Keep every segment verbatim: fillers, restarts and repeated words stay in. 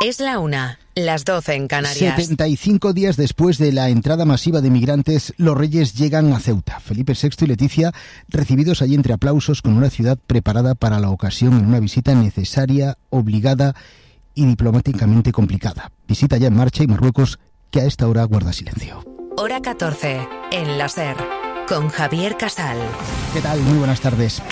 Es la una, las doce en Canarias. setenta y cinco días después de la entrada masiva de migrantes, los Reyes llegan a Ceuta. Felipe sexto y Leticia recibidos allí entre aplausos, con una ciudad preparada para la ocasión en una visita necesaria, obligada y diplomáticamente complicada. Visita ya en marcha y Marruecos, que a esta hora guarda silencio. Hora catorce, en la SER, con Javier Casal. ¿Qué tal? Muy buenas tardes.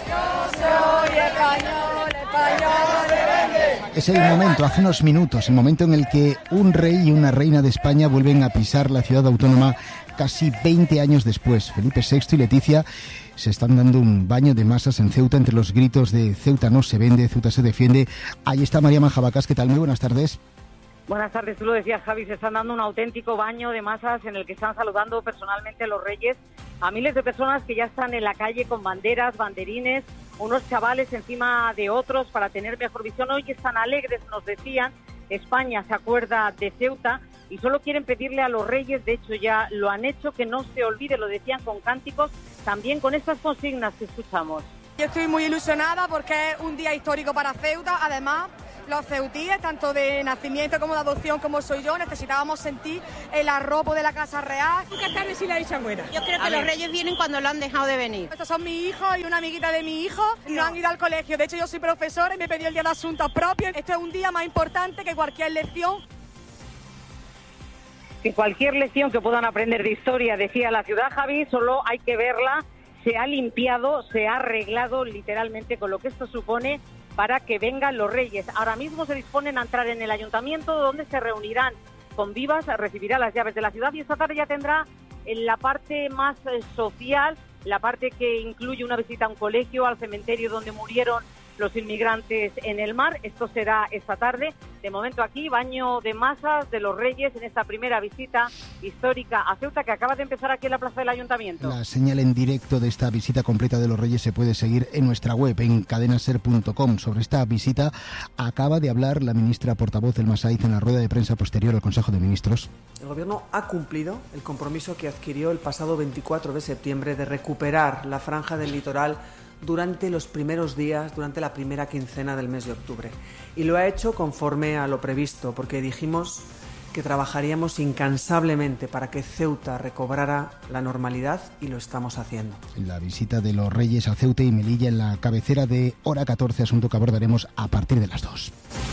Es el momento, hace unos minutos, el momento en el que un rey y una reina de España vuelven a pisar la ciudad autónoma casi veinte años después. Felipe sexto y Leticia se están dando un baño de masas en Ceuta entre los gritos de Ceuta no se vende, Ceuta se defiende. Ahí está María Manjabacas. ¿Qué tal? Muy buenas tardes. Buenas tardes, tú lo decías, Javi, se están dando un auténtico baño de masas en el que están saludando personalmente a los reyes, a miles de personas que ya están en la calle con banderas, banderines, unos chavales encima de otros para tener mejor visión. Hoy están alegres, nos decían, España se acuerda de Ceuta y solo quieren pedirle a los reyes, de hecho ya lo han hecho, que no se olvide, lo decían con cánticos, también con estas consignas que escuchamos. Yo estoy muy ilusionada porque es un día histórico para Ceuta. Además, los ceutíes, tanto de nacimiento como de adopción como soy yo, necesitábamos sentir el arropo de la Casa Real. Buenas tardes, si la dicha buena. Yo creo que A los ver. reyes vienen cuando lo han dejado de venir. Estos son mis hijos y una amiguita de mi hijo. No han ido al colegio. De hecho, yo soy profesora y me pedí el día de asuntos propios. Este es un día más importante que cualquier lección. Que cualquier lección que puedan aprender de historia, decía la ciudad, Javi, solo hay que verla. Se ha limpiado, se ha arreglado literalmente con lo que esto supone para que vengan los reyes. Ahora mismo se disponen a entrar en el ayuntamiento, donde se reunirán con vivas, recibirá las llaves de la ciudad y esta tarde ya tendrá en la parte más eh, social, la parte que incluye una visita a un colegio, al cementerio donde murieron los inmigrantes en el mar. Esto será esta tarde. De momento aquí, baño de masas de los reyes en esta primera visita histórica a Ceuta que acaba de empezar aquí en la plaza del Ayuntamiento. La señal en directo de esta visita completa de los Reyes se puede seguir en nuestra web, en cadenaser punto com. Sobre esta visita acaba de hablar la ministra portavoz del Masaiz en la rueda de prensa posterior al Consejo de Ministros. El Gobierno ha cumplido el compromiso que adquirió el pasado veinticuatro de septiembre de recuperar la franja del litoral durante los primeros días, durante la primera quincena del mes de octubre. Y lo ha hecho conforme a lo previsto, porque dijimos que trabajaríamos incansablemente para que Ceuta recobrara la normalidad y lo estamos haciendo. La visita de los Reyes a Ceuta y Melilla en la cabecera de Hora catorce, asunto que abordaremos a partir de las dos.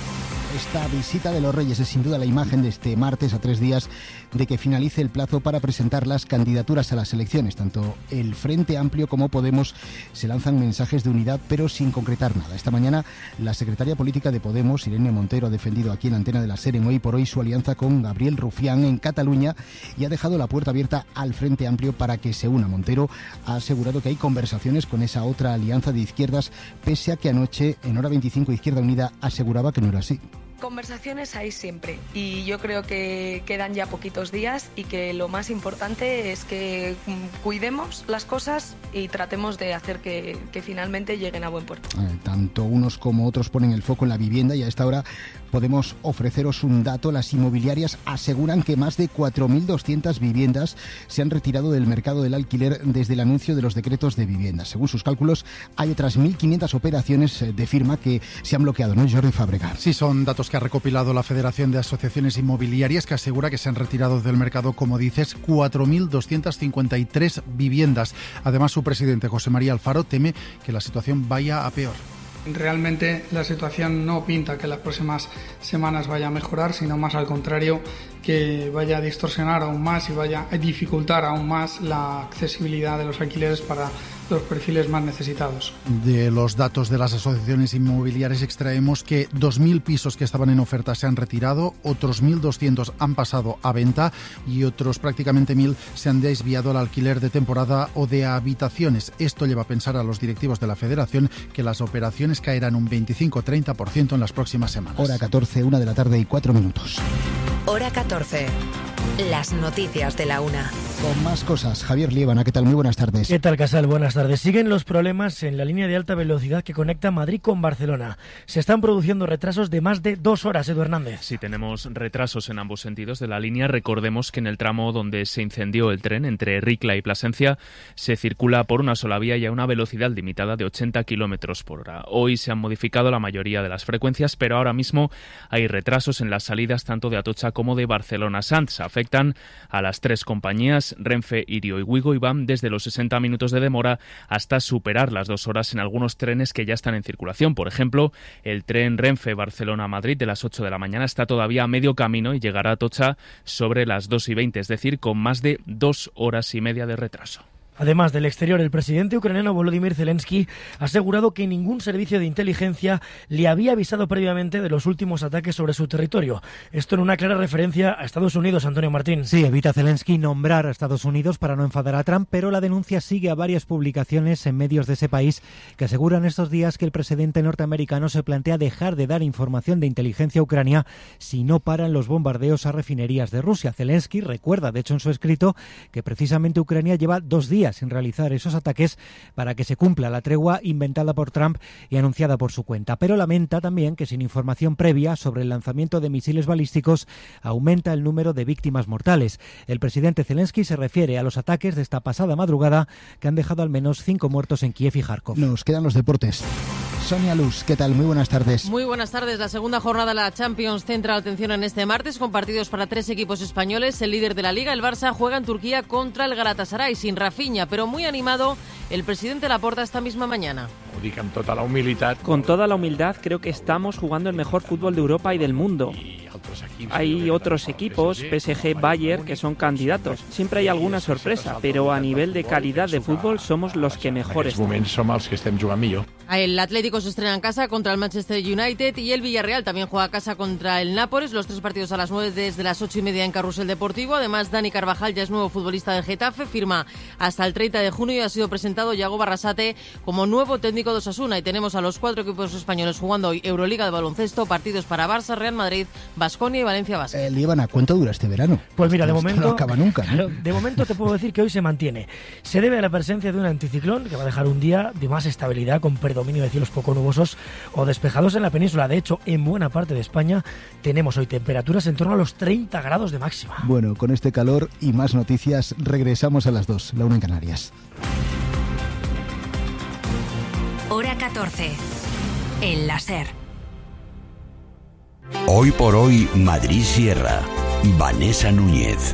Esta visita de los Reyes es sin duda la imagen de este martes, a tres días de que finalice el plazo para presentar las candidaturas a las elecciones. Tanto el Frente Amplio como Podemos se lanzan mensajes de unidad, pero sin concretar nada. Esta mañana la secretaria política de Podemos, Irene Montero, ha defendido aquí en la antena de la SER en Hoy por Hoy su alianza con Gabriel Rufián en Cataluña y ha dejado la puerta abierta al Frente Amplio para que se una. Montero ha asegurado que hay conversaciones con esa otra alianza de izquierdas, pese a que anoche en Hora veinticinco Izquierda Unida aseguraba que no era así. Conversaciones hay siempre y yo creo que quedan ya poquitos días y que lo más importante es que cuidemos las cosas y tratemos de hacer que, que finalmente lleguen a buen puerto. Eh, tanto unos como otros ponen el foco en la vivienda y a esta hora podemos ofreceros un dato. Las inmobiliarias aseguran que más de cuatro mil doscientas viviendas se han retirado del mercado del alquiler desde el anuncio de los decretos de vivienda. Según sus cálculos, hay otras mil quinientas operaciones de firma que se han bloqueado, ¿no, Jordi Fabregat? Sí, son datos que ha recopilado la Federación de Asociaciones Inmobiliarias, que asegura que se han retirado del mercado, como dices, cuatro mil doscientas cincuenta y tres viviendas. Además, su presidente, José María Alfaro, teme que la situación vaya a peor. Realmente la situación no pinta que las próximas semanas vaya a mejorar, sino más al contrario, que vaya a distorsionar aún más y vaya a dificultar aún más la accesibilidad de los alquileres para los perfiles más necesitados. De los datos de las asociaciones inmobiliarias extraemos que dos mil pisos que estaban en oferta se han retirado, otros mil doscientos han pasado a venta y otros prácticamente mil se han desviado al alquiler de temporada o de habitaciones. Esto lleva a pensar a los directivos de la Federación que las operaciones caerán un veinticinco a treinta por ciento en las próximas semanas. Hora catorce, una de la tarde y cuatro minutos. Hora catorce. Las noticias de la una. Con más cosas, Javier Liébana, ¿qué tal? Muy buenas tardes. ¿Qué tal, Casal? Buenas tardes. Siguen los problemas en la línea de alta velocidad que conecta Madrid con Barcelona. Se están produciendo retrasos de más de dos horas, Edu Hernández. Sí, tenemos retrasos en ambos sentidos de la línea. Recordemos que en el tramo donde se incendió el tren, entre Ricla y Plasencia, se circula por una sola vía y a una velocidad limitada de ochenta kilómetros por hora. Hoy se han modificado la mayoría de las frecuencias, pero ahora mismo hay retrasos en las salidas tanto de Atocha como de Barcelona-Sants. Afectan a las tres compañías, Renfe, Irio y Wigo, y van desde los sesenta minutos de demora hasta superar las dos horas en algunos trenes que ya están en circulación. Por ejemplo, el tren Renfe Barcelona-Madrid de las ocho de la mañana está todavía a medio camino y llegará a Atocha sobre las dos y veinte, es decir, con más de dos horas y media de retraso. Además del exterior, el presidente ucraniano Volodymyr Zelensky ha asegurado que ningún servicio de inteligencia le había avisado previamente de los últimos ataques sobre su territorio. Esto en una clara referencia a Estados Unidos, Antonio Martín. Sí, evita Zelensky nombrar a Estados Unidos para no enfadar a Trump, pero la denuncia sigue a varias publicaciones en medios de ese país que aseguran estos días que el presidente norteamericano se plantea dejar de dar información de inteligencia a Ucrania si no paran los bombardeos a refinerías de Rusia. Zelensky recuerda, de hecho, en su escrito, que precisamente Ucrania lleva dos días sin realizar esos ataques para que se cumpla la tregua inventada por Trump y anunciada por su cuenta. Pero lamenta también que sin información previa sobre el lanzamiento de misiles balísticos aumenta el número de víctimas mortales. El presidente Zelensky se refiere a los ataques de esta pasada madrugada que han dejado al menos cinco muertos en Kiev y Kharkov. Nos quedan los deportes. Sonia Luz, ¿qué tal? Muy buenas tardes. Muy buenas tardes. La segunda jornada de la Champions centra la atención en este martes con partidos para tres equipos españoles. El líder de la Liga, el Barça, juega en Turquía contra el Galatasaray sin Rafinha, pero muy animado el presidente Laporta esta misma mañana. Con toda la humildad. Con toda la humildad creo que estamos jugando el mejor fútbol de Europa y del mundo. Hay otros equipos, P S G, Bayern, que son candidatos. Siempre hay alguna sorpresa, pero a nivel de calidad de fútbol somos los que mejor estamos. El Atlético se estrena en casa contra el Manchester United y el Villarreal también juega a casa contra el Nápoles. Los tres partidos a las nueve desde las ocho y media en Carrusel Deportivo. Además, Dani Carvajal ya es nuevo futbolista del Getafe, firma hasta el treinta de junio y ha sido presentado Yago Barrasate como nuevo técnico de Osasuna. Y tenemos a los cuatro equipos españoles jugando hoy Euroliga de baloncesto, partidos para Barça, Real Madrid, Baskonia y Valencia Basket. Eh, Líbana, ¿cuánto dura este verano? Pues mira, de momento no acaba nunca, ¿no? Claro, de momento te puedo decir que hoy se mantiene. Se debe a la presencia de un anticiclón que va a dejar un día de más estabilidad con predominio de cielos poco nubosos o despejados en la península. De hecho, en buena parte de España tenemos hoy temperaturas en torno a los treinta grados de máxima. Bueno, con este calor y más noticias regresamos a las dos, la una en Canarias. Hora catorce, en la SER. Hoy por hoy, Madrid Sierra. Vanessa Núñez.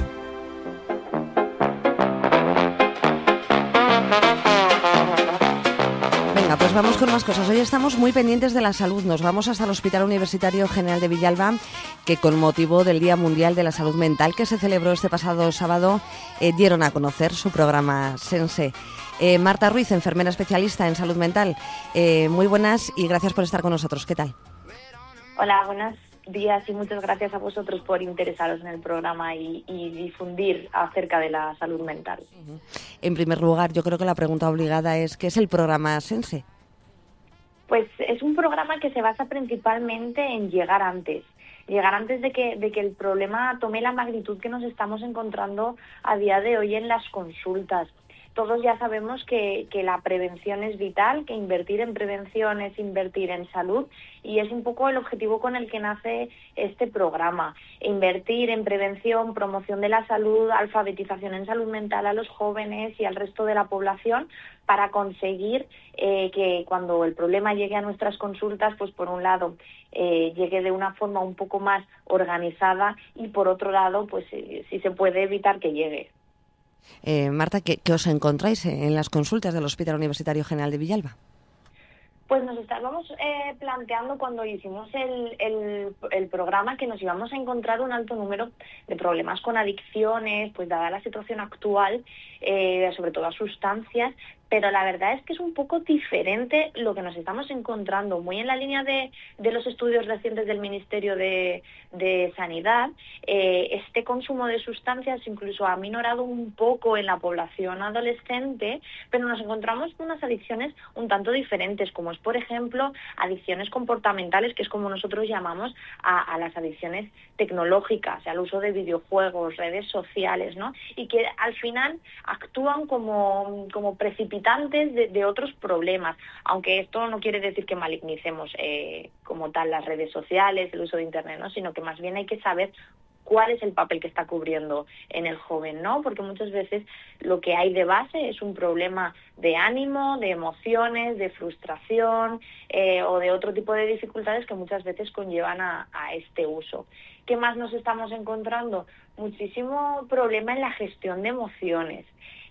Venga, pues vamos con más cosas. Hoy estamos muy pendientes de la salud. Nos vamos hasta el Hospital Universitario General de Villalba, que con motivo del Día Mundial de la Salud Mental, que se celebró este pasado sábado, eh, dieron a conocer su programa Sense. Eh, Marta Ruiz, enfermera especialista en salud mental. Eh, muy buenas y gracias por estar con nosotros. ¿Qué tal? Hola, buenos días y muchas gracias a vosotros por interesaros en el programa y, y difundir acerca de la salud mental. En primer lugar, yo creo que la pregunta obligada es ¿qué es el programa Sense? Pues es un programa que se basa principalmente en llegar antes. Llegar antes de que, de que el problema tome la magnitud que nos estamos encontrando a día de hoy en las consultas. Todos ya sabemos que, que la prevención es vital, que invertir en prevención es invertir en salud y es un poco el objetivo con el que nace este programa. Invertir en prevención, promoción de la salud, alfabetización en salud mental a los jóvenes y al resto de la población para conseguir eh, que cuando el problema llegue a nuestras consultas, pues por un lado eh, llegue de una forma un poco más organizada y por otro lado, pues eh, si se puede evitar que llegue. Eh, Marta, ¿qué, ¿qué os encontráis en las consultas del Hospital Universitario General de Villalba? Pues nos estábamos eh, planteando cuando hicimos el, el, el programa que nos íbamos a encontrar un alto número de problemas con adicciones, pues dada la situación actual, eh, sobre todo a sustancias, pero la verdad es que es un poco diferente lo que nos estamos encontrando, muy en la línea de, de los estudios recientes del Ministerio de, de Sanidad. Eh, este consumo de sustancias incluso ha minorado un poco en la población adolescente, pero nos encontramos con unas adicciones un tanto diferentes, como es, por ejemplo, adicciones comportamentales, que es como nosotros llamamos a, a las adicciones tecnológicas, al uso de videojuegos, redes sociales, ¿no? Y que al final actúan como, como precipitados De, de otros problemas, aunque esto no quiere decir que malignicemos eh, como tal las redes sociales, el uso de Internet, ¿no? Sino que más bien hay que saber cuál es el papel que está cubriendo en el joven, ¿no? Porque muchas veces lo que hay de base es un problema de ánimo, de emociones, de frustración eh, o de otro tipo de dificultades que muchas veces conllevan a, a este uso. ¿Qué más nos estamos encontrando? Muchísimo problema en la gestión de emociones.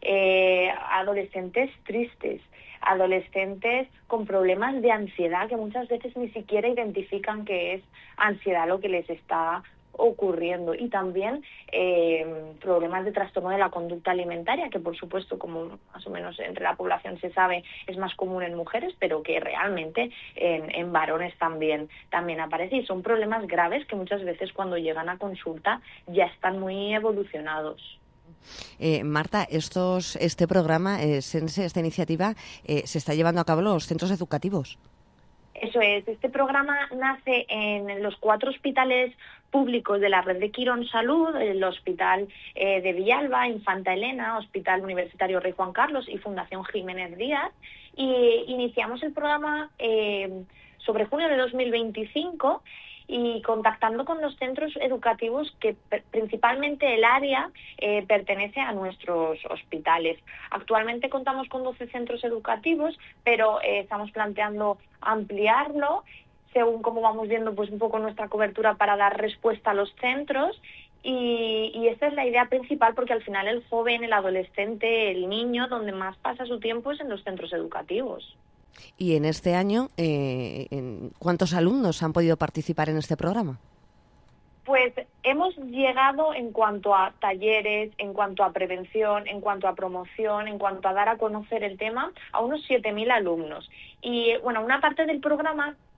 Eh, adolescentes tristes, adolescentes con problemas de ansiedad que muchas veces ni siquiera identifican que es ansiedad lo que les está ocurriendo, y también eh, problemas de trastorno de la conducta alimentaria, que por supuesto, como más o menos entre la población se sabe, es más común en mujeres, pero que realmente en, en varones también, también aparece, y son problemas graves que muchas veces cuando llegan a consulta ya están muy evolucionados. Eh, Marta, estos, este programa, eh, Sense, esta iniciativa, eh, se está llevando a cabo en los centros educativos. Eso es, este programa nace en los cuatro hospitales públicos de la red de Quirón Salud, el Hospital eh, de Villalba, Infanta Elena, Hospital Universitario Rey Juan Carlos y Fundación Jiménez Díaz, y iniciamos el programa eh, sobre junio de dos mil veinticinco, y contactando con los centros educativos que principalmente el área eh, pertenece a nuestros hospitales. Actualmente contamos con doce centros educativos, pero eh, estamos planteando ampliarlo según cómo vamos viendo pues un poco nuestra cobertura para dar respuesta a los centros. Y, y esta es la idea principal, porque al final el joven, el adolescente, el niño, donde más pasa su tiempo es en los centros educativos. Y en este año, eh, ¿cuántos alumnos han podido participar en este programa? Pues hemos llegado en cuanto a talleres, en cuanto a prevención, en cuanto a promoción, en cuanto a dar a conocer el tema, a unos siete mil alumnos. Y bueno, una parte del programa